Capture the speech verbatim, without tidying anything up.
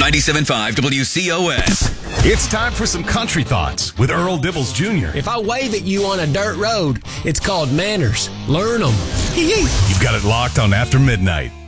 ninety-seven point five W C O S. It's time for some country thoughts with Earl Dibbles Junior If I wave at you on a dirt road, it's called manners. Learn them. You've got it locked on After Midnight.